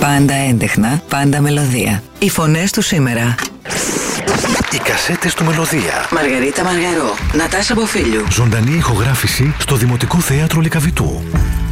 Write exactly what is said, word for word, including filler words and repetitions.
Πάντα έντεχνα, πάντα μελωδία. Οι φωνές του σήμερα. Οι κασέτες του Μελωδία. Μαργαρίτα Μαργαρό, Νατάσα Μποφίλιου. Ζωντανή ηχογράφηση στο Δημοτικό Θέατρο Λυκαβητού.